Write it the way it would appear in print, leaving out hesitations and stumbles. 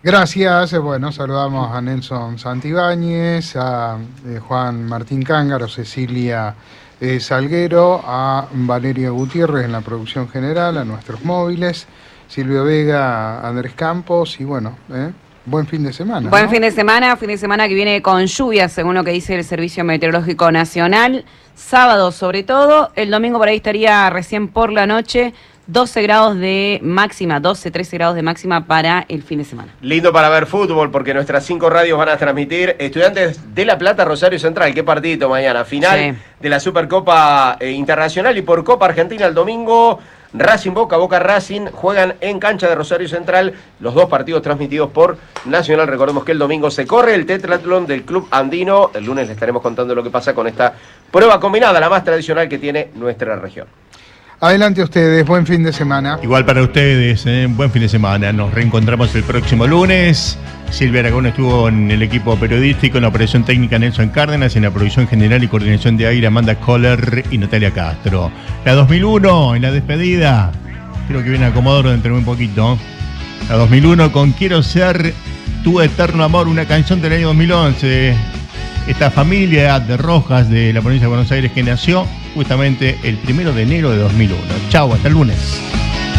Gracias. Bueno, saludamos a Nelson Santibáñez, a Juan Martín Cángaro, Cecilia Salguero, a Valeria Gutiérrez en la producción general, a nuestros móviles, Silvio Vega, Andrés Campos y bueno, buen fin de semana. Buen ¿no? fin de semana que viene con lluvias, según lo que dice el Servicio Meteorológico Nacional. Sábado sobre todo, el domingo por ahí estaría recién por la noche. 12 grados de máxima, 12, 13 grados de máxima para el fin de semana. Lindo para ver fútbol, porque nuestras 5 radios van a transmitir Estudiantes de La Plata, Rosario Central. Qué partidito mañana. Final de la Supercopa Internacional y por Copa Argentina el domingo. Racing Boca, Boca Racing juegan en cancha de Rosario Central. Los dos partidos transmitidos por Nacional. Recordemos que el domingo se corre el tetratlón del Club Andino. El lunes les estaremos contando lo que pasa con esta prueba combinada, la más tradicional que tiene nuestra región. Adelante ustedes, buen fin de semana. Igual para ustedes, buen fin de semana. Nos reencontramos el próximo lunes. Silvia Aragón estuvo en el equipo periodístico, en la operación técnica Nelson Cárdenas, en la producción general y coordinación de aire Amanda Kohler y Natalia Castro. La 2001, en la despedida, creo que viene a Comodoro dentro de un poquito. La 2001 con Quiero ser tu eterno amor, una canción del año 2011. Esta familia de Rojas de la provincia de Buenos Aires que nació justamente el 1 de enero de 2001. Chau, hasta el lunes.